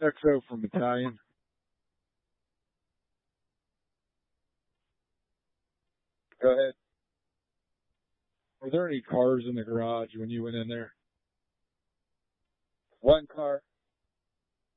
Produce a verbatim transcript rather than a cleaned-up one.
X O from Italian. Go ahead. Were there any cars in the garage when you went in there? One car.